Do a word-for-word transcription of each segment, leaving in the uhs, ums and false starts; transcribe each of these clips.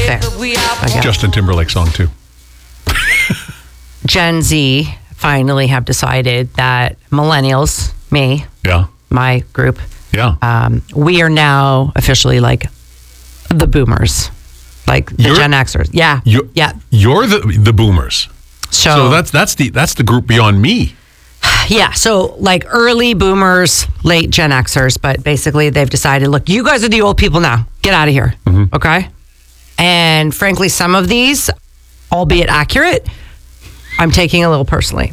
Fair. Okay. Justin Timberlake song, too. Gen Z finally have decided that millennials, me, Yeah. my group, Yeah. um, we are now officially like the boomers, like the You're- Gen Xers. Yeah. You, yeah. You're the the boomers. So, So that's that's the that's the group beyond me. yeah. So like early boomers, late Gen Xers, but basically they've decided, look, you guys are the old people now. Get out of here. Mm-hmm. Okay. And frankly, some of these, albeit accurate, I'm taking a little personally.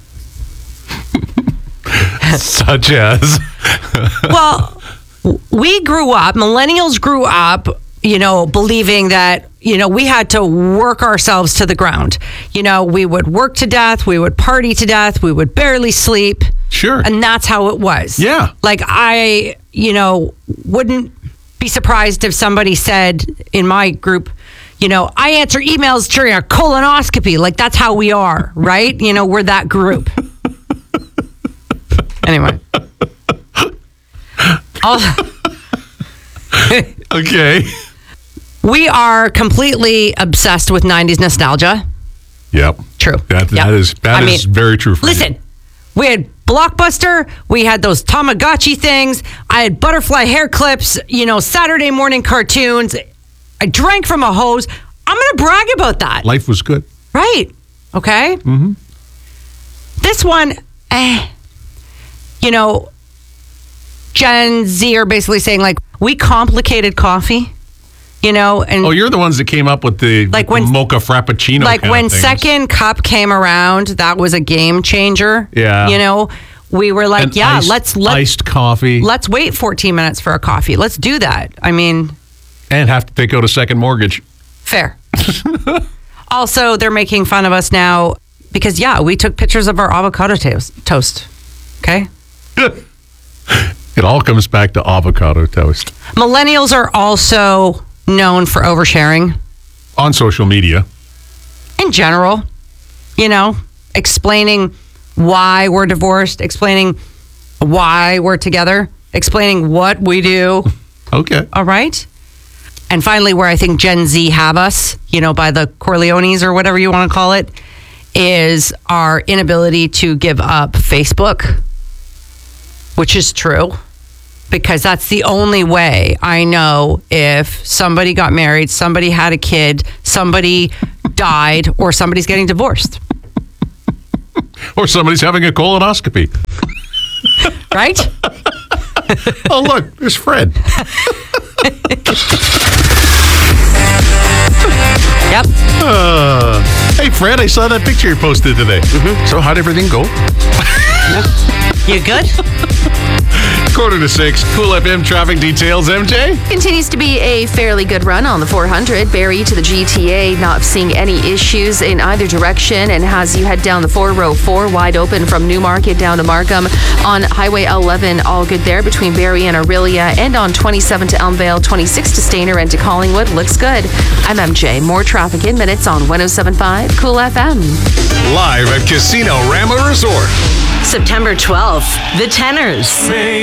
Such as. Well, we grew up, millennials grew up, you know, believing that, you know, we had to work ourselves to the ground. You know, we would work to death, we would party to death, we would barely sleep. Sure. And that's how it was. Yeah. Like I, you know, wouldn't be surprised if somebody said in my group, you know, I answer emails during a colonoscopy. Like that's how we are, right? You know, we're that group. Anyway. Also, Okay. we are completely obsessed with nineties nostalgia. Yep. True. That, Yep. that is that I is mean, very true for Listen, you. we had Blockbuster. We had those Tamagotchi things. I had butterfly hair clips, you know, Saturday morning cartoons. I drank from a hose. I'm going to brag about that. Life was good. Right. Okay. Mm-hmm. This one, eh, you know, Gen Z are basically saying like, we complicated coffee, you know, and Oh, you're the ones that came up with the Like when- mocha frappuccino. like kind when of things. second cup came around, that was a game changer. Yeah. You know, we were like, And yeah, iced, let's let iced coffee let's wait fourteen minutes for a coffee. Let's do that. I mean, and have to take out a second mortgage. fair. Also, they're making fun of us now because yeah, we took pictures of our avocado toast. Toast. Okay? It all comes back to avocado toast Millennials are also known for oversharing on social media. in general. You know, explaining why we're divorced, explaining why we're together, explaining what we do. Okay. All right. And finally, where I think Gen Z have us, you know, by the Corleones or whatever you want to call it, is our inability to give up Facebook, which is true, because that's the only way I know if somebody got married, somebody had a kid, somebody died, or somebody's getting divorced. Or somebody's having a colonoscopy. Right? Oh, look, there's Fred. Yep. Uh, hey, Fred, I saw that picture you posted today. Mm-hmm. So how'd everything go? You good? Quarter to six. Cool F M traffic details, M J. Continues to be a fairly good run on the four hundred. Barrie to the G T A, not seeing any issues in either direction. And as you head down the four, row four, wide open from Newmarket down to Markham. On Highway eleven, all good there between Barrie and Aurelia. And on twenty-seven to Elmvale, twenty-six to Stayner and to Collingwood, looks good. I'm M J. More traffic in minutes on one oh seven point five Cool F M. Live at Casino Rama Resort. September twelfth, the Tenors.